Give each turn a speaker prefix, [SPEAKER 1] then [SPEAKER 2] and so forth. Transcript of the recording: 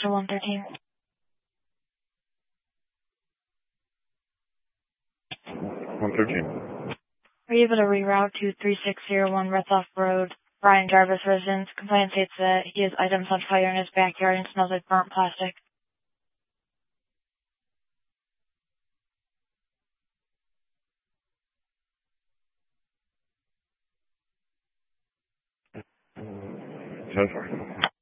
[SPEAKER 1] Rochester 113.
[SPEAKER 2] 113.
[SPEAKER 1] Are you able to reroute to 3601 Rethoff Road, Brian Jarvis residence? Complaint states that he has items on fire in his backyard and smells like burnt plastic.
[SPEAKER 2] So far.